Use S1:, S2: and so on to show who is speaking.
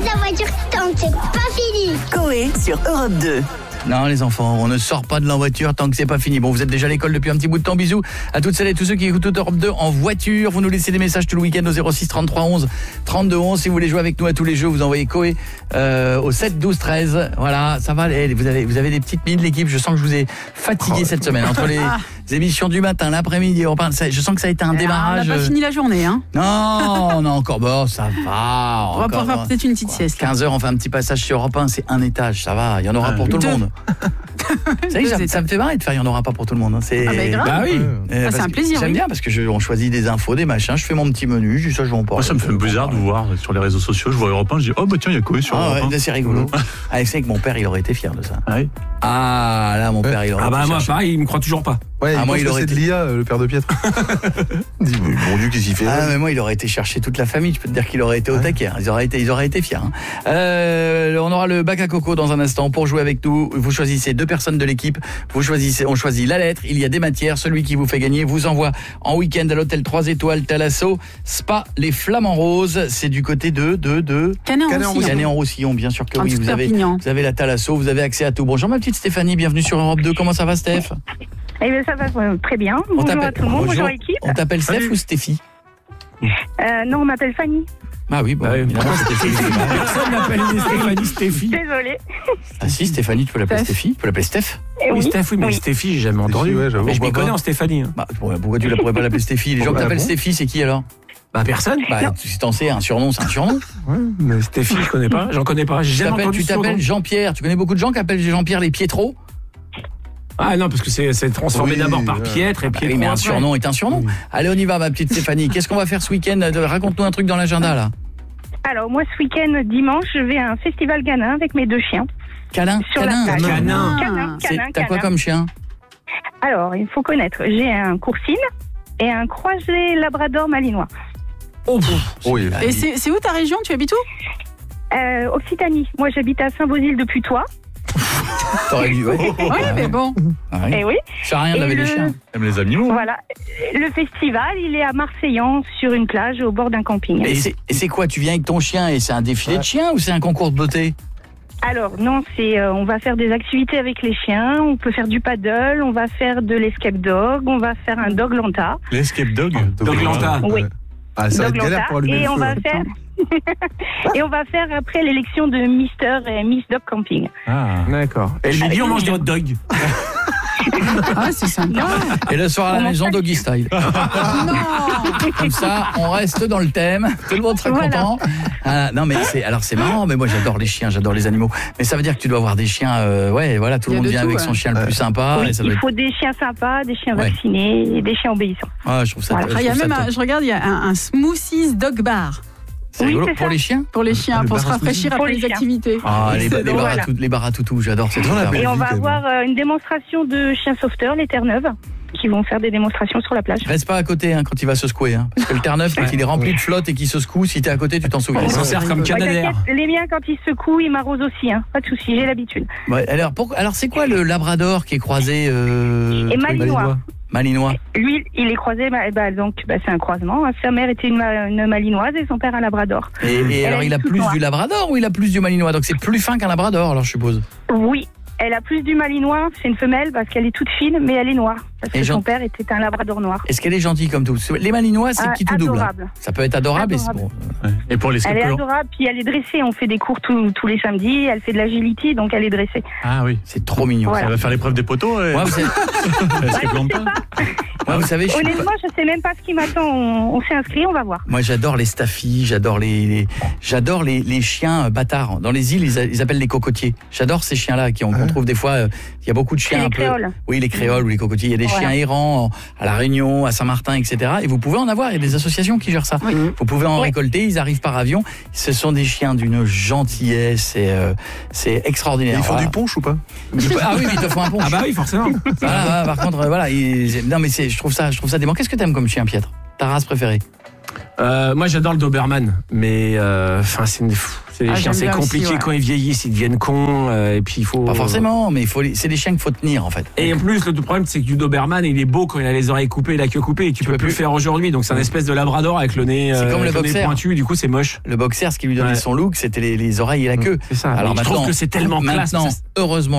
S1: de la voiture tant que c'est pas fini.
S2: Coé sur Europe 2.
S3: Non les enfants, on ne sort pas de la voiture tant que c'est pas fini. Bon, vous êtes déjà à l'école depuis un petit bout de temps. Bisous à toutes celles et tous ceux qui écoutent Europe 2 en voiture. Vous nous laissez des messages tout le week-end au 06 33 11 32 11. Si vous voulez jouer avec nous à tous les jeux, vous envoyez Coé au 7 12 13. Voilà, ça va. Vous avez des petites mines de l'équipe. Je sens que je vous ai fatigué cette semaine entre les émissions du matin, l'après-midi. Je sens que ça a été un démarrage.
S4: On n'a pas fini la journée, hein.
S3: Non, on a encore. Bon, ça va.
S4: On va pouvoir faire peut-être une petite sieste.
S3: 15h, on fait un petit passage sur Europe 1. C'est un étage, ça va. Il y en aura pour tout le monde. Vous savez, ça me fait marrer de faire, il n'y en aura pas pour tout le monde.
S4: C'est grave.
S3: Bah oui.
S4: C'est un plaisir.
S3: J'aime bien parce que on choisit des infos, des machins. Je fais mon petit menu, juste ça je m'en parle.
S5: Moi ça me fait bizarre de vous voir sur les réseaux sociaux. Je vois Europe 1, je dis oh bah tiens il y a Coé sur Europe 1.
S3: Ouais, c'est rigolo. Avec mon père, il aurait été fier de ça.
S5: Ah oui.
S3: Ah là mon père, il aurait.
S6: Ah bah moi pareil, il me croit toujours pas.
S7: Ouais,
S3: moi il aurait
S7: été de l'IA, le père de Pietre. Dis mon Dieu, qu'est-ce qu'il fait?
S3: Ah mais moi il aurait été chercher toute la famille. Je peux te dire qu'il aurait été au taquet. Ils auraient été fiers. On aura le bac à coco dans un instant pour jouer avec nous. Vous choisissez deux personnes de l'équipe. On choisit la lettre. Il y a des matières. Celui qui vous fait gagner vous envoie en week-end à l'hôtel 3 étoiles Thalasso Spa les Flamants Roses. C'est du côté de Canet-en-Roussillon. Bien sûr que oui. Vous avez la Thalasso. Vous avez accès à tout. Bonjour ma petite Stéphanie. Bienvenue sur Europe 2. Comment ça va Steph?
S8: Eh bien, ça va très bien. Bonjour à tout le monde, bonjour l'équipe.
S3: On t'appelle Steph ou Stéphie?
S8: Non, on m'appelle Fanny.
S3: Ah oui, bah évidemment,
S6: personne n'appelle Stéphanie Stéphie.
S8: Désolée.
S3: Ah si, Stéphanie, tu peux l'appeler Stéphie? Tu peux l'appeler Steph?
S6: Oui, Steph, oui, mais Stéphie, j'ai jamais entendu.
S7: Ouais,
S6: mais je m'y connais en Stéphanie.
S3: Bah, pourquoi tu ne pourrais pas l'appeler Stéphie? Les gens qui t'appellent Stéphie, c'est qui alors?
S6: Bah personne.
S3: Bah si t'en sais, un surnom, c'est un surnom.
S6: Ouais, mais Stéphie, je connais pas. J'en connais pas. J'ai jamais entendu.
S3: Tu t'appelles Jean-Pierre. Tu connais beaucoup de gens qui appellent Jean-Pierre les Pietro?
S6: Ah non, parce que c'est transformé d'abord par Pietre et Pietro.
S3: Oui, mais un surnom est un surnom. Allez, on y va, ma petite Stéphanie. Qu'est-ce qu'on va faire ce week-end? Raconte-nous un truc dans l'agenda, là.
S8: Alors, moi, ce week-end, dimanche, je vais à un festival canin avec mes deux chiens.
S3: Canin?
S8: Canin.
S3: T'as quoi comme chien?
S8: Alors, il faut connaître. J'ai un coursil et un croisé labrador malinois.
S4: Et c'est où ta région? Tu habites où?
S8: Occitanie. Moi, j'habite à Saint-Beauzile de Putois.
S3: T'aurais dû,
S4: Oui, mais bon.
S8: Et oui.
S3: Ça rien d'avait des chiens.
S5: Même les animaux.
S8: Voilà. Le festival, il est à Marseillan, sur une plage, au bord d'un camping.
S3: Et c'est quoi? Tu viens avec ton chien et c'est un défilé de chiens ou c'est un concours de beauté?
S8: Alors, non, on va faire des activités avec les chiens, on peut faire du paddle, on va faire de l'escape dog, on va faire un dog lanta.
S5: L'escape dog?
S6: Dog lanta.
S8: Oui.
S7: Ah, ça va être galère pour allumer le feu.
S8: Et on va faire après l'élection de Mister et Miss Dog Camping.
S6: Ah, d'accord. Et le midi, on mange des hot dogs.
S4: Ah, c'est sympa.
S3: Et le soir à la maison, doggy style.
S4: Non.
S3: Comme ça, on reste dans le thème. Tout le monde sera content. Non, mais c'est marrant. Mais moi, j'adore les chiens, j'adore les animaux. Mais ça veut dire que tu dois avoir des chiens. Tout le monde vient avec son chien le plus sympa.
S8: Oui,
S3: et ça
S8: il faut des chiens sympas, des chiens vaccinés et des chiens obéissants.
S3: Ah, je trouve ça.
S4: Il y a même, je regarde, il y a un smoothies dog bar.
S3: C'est rigolo pour les chiens?
S4: Pour les chiens, pour se rafraîchir après les activités.
S3: Ah, les bars à toutou, j'adore cette chose-là.
S8: Et on va avoir une démonstration de chiens sauveteurs, les Terre-Neuve, qui vont faire des démonstrations sur la plage.
S3: Reste pas à côté quand il va se secouer. Parce que le Terre-Neuve, quand il est rempli de flotte et qu'il se secoue, si t'es à côté, tu t'en souviens.
S6: Il s'en sert comme Canadair.
S8: Les miens, quand ils secouent, ils m'arrosent aussi. Pas de souci, j'ai l'habitude.
S3: Ouais, alors c'est quoi le labrador qui est croisé
S8: et
S3: malinois?
S8: Lui, il est croisé, c'est un croisement. Sa mère était une malinoise et son père un labrador.
S3: Et alors il a plus du labrador ou il a plus du malinois? Donc c'est plus fin qu'un labrador, alors je suppose.
S8: Oui, elle a plus du malinois, c'est une femelle parce qu'elle est toute fine, mais elle est noire. Parce que son père était un labrador noir.
S3: Est-ce qu'elle est gentille comme tout? Les malinois, c'est petit tout double. Ça peut être adorable.
S5: Et pour les
S8: elle est adorable, puis elle est dressée. On fait des cours tous les samedis. Elle fait de l'agility, donc elle est dressée.
S5: Ah oui,
S3: c'est trop mignon.
S5: Voilà. Ça va faire l'épreuve des poteaux.
S3: Vous savez,
S8: honnêtement, je sais même pas ce qui m'attend. On s'est inscrit, on va voir.
S3: Moi, j'adore les staffies, j'adore les chiens bâtards. Dans les îles, ils appellent les cocotiers. J'adore ces chiens-là qu'on trouve des fois. Il y a beaucoup de chiens
S8: les créoles.
S3: Oui, les créoles ou les cocotiers. Il y a des chiens errants à La Réunion, à Saint-Martin, etc. Et vous pouvez en avoir. Il y a des associations qui gèrent ça. Oui. Vous pouvez en récolter. Ils arrivent par avion. Ce sont des chiens d'une gentillesse. C'est extraordinaire.
S7: Et ils font du punch ou pas?
S3: Ah oui, ils te font un punch.
S6: Ah bah oui, forcément.
S3: Par contre, non mais je trouve ça dément. Qu'est-ce que t'aimes comme chien, Pietre? Ta race préférée?
S6: Moi, j'adore le Doberman, mais c'est les chiens, c'est compliqué
S4: aussi,
S6: quand ils vieillissent, ils deviennent cons, et puis il faut.
S3: Pas forcément, mais c'est des chiens qu'il faut tenir en fait.
S6: Et en plus, le problème, c'est que du Doberman, il est beau quand il a les oreilles coupées et la queue coupée, et tu peux plus le faire aujourd'hui. Donc c'est un espèce de labrador avec le nez,
S3: C'est comme le
S6: avec le nez
S3: boxer.
S6: pointu, du coup c'est moche.
S3: Le boxer, ce qui lui donnait son look, c'était les oreilles et la queue.
S6: C'est ça.
S3: Alors
S6: Et je trouve que c'est tellement classe.
S3: Maintenant, heureusement,